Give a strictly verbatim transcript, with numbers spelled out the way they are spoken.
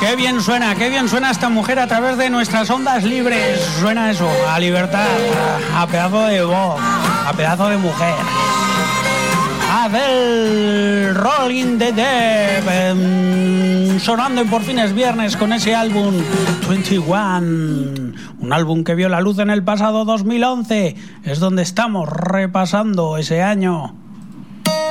Qué bien suena, qué bien suena esta mujer a través de nuestras ondas libres. Suena eso, a libertad, a, a pedazo de voz, a pedazo de mujer. Adele, Rolling the Deep, eh, sonando en Por fin es viernes con ese álbum veintiuno, un álbum que vio la luz en el pasado dos mil once. Es donde estamos repasando ese año.